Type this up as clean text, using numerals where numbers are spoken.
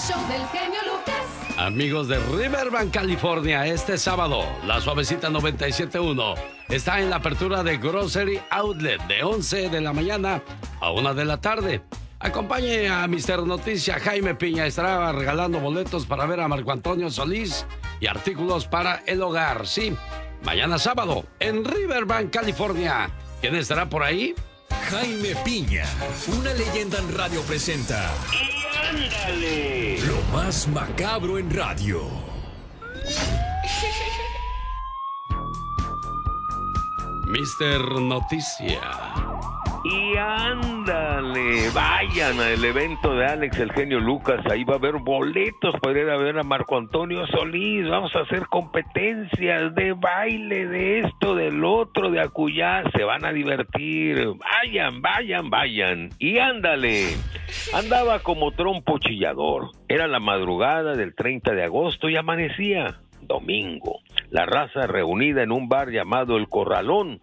show del genio Lucas. Amigos de Riverbank, California, este sábado, la Suavecita 97.1 está en la apertura de Grocery Outlet de 11 de la mañana a 1 de la tarde. Acompañe a Mr. Noticia Jaime Piña, estará regalando boletos para ver a Marco Antonio Solís y artículos para el hogar. Sí, mañana sábado en Riverbank, California. ¿Quién estará por ahí? Jaime Piña, una leyenda en radio presenta. ¡Y ándale! Lo más macabro en radio. Mr. Noticia. Y ándale, vayan al evento de Alex el genio Lucas, ahí va a haber boletos para ir a ver a Marco Antonio Solís, vamos a hacer competencias de baile, de esto, del otro, de acullá, se van a divertir, vayan, y ándale, andaba como trompo chillador, era la madrugada del 30 de agosto y amanecía domingo, la raza reunida en un bar llamado El Corralón,